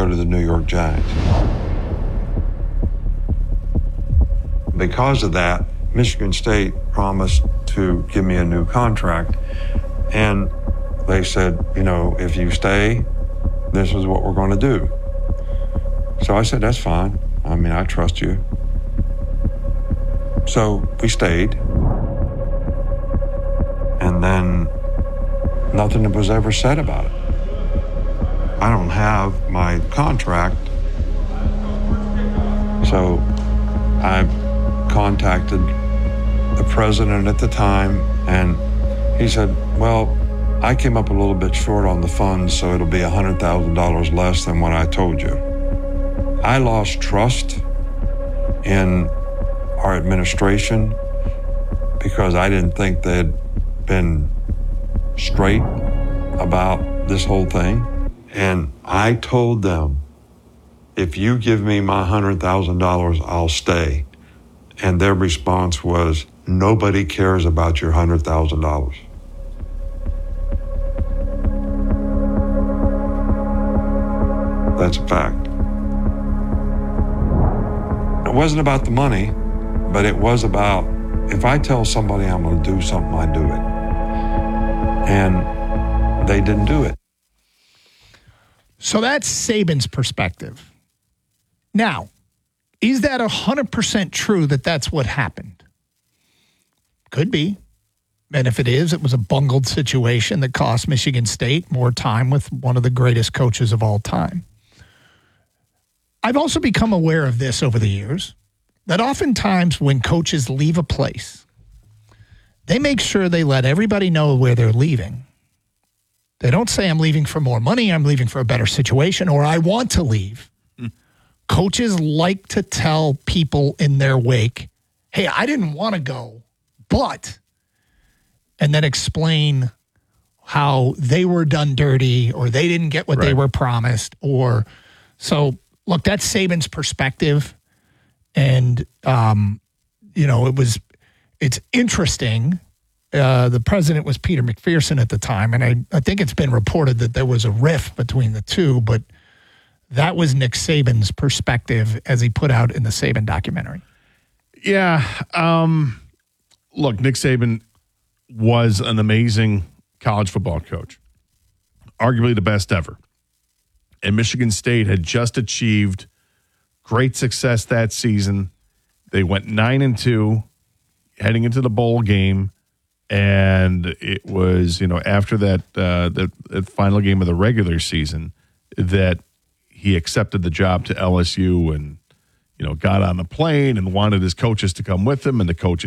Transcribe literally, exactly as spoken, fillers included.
go to the New York Giants. Because of that, Michigan State promised to give me a new contract. And they said, you know, if you stay, this is what we're going to do. So I said, that's fine. I mean, I trust you. So we stayed. And then nothing was ever said about it. I don't have my contract. So I contacted the president at the time, and he said, well, I came up a little bit short on the funds, so it'll be one hundred thousand dollars less than what I told you. I lost trust in our administration because I didn't think they'd been straight about this whole thing. And I told them, if you give me my one hundred thousand dollars, I'll stay. And their response was, nobody cares about your one hundred thousand dollars. That's a fact. It wasn't about the money, but it was about, if I tell somebody I'm going to do something, I do it. And they didn't do it. So that's Saban's perspective. Now, is that one hundred percent true that that's what happened? Could be. And if it is, it was a bungled situation that cost Michigan State more time with one of the greatest coaches of all time. I've also become aware of this over the years, that oftentimes when coaches leave a place, they make sure they let everybody know where they're leaving. They don't say, I'm leaving for more money, I'm leaving for a better situation, or I want to leave. Mm. Coaches like to tell people in their wake, hey, I didn't want to go, but, and then explain how they were done dirty, or they didn't get what right. they were promised, or so. Look, that's Saban's perspective, and um, you know it was. It's interesting. Uh, the president was Peter McPherson at the time, and I, I think it's been reported that there was a rift between the two, but that was Nick Saban's perspective as he put out in the Saban documentary. Yeah, um, look, Nick Saban was an amazing college football coach, arguably the best ever. And Michigan State had just achieved great success that season. They went nine and two, heading into the bowl game, and it was, you know, after that uh, the, the final game of the regular season that he accepted the job to L S U and, you know, got on the plane and wanted his coaches to come with him, and the coaches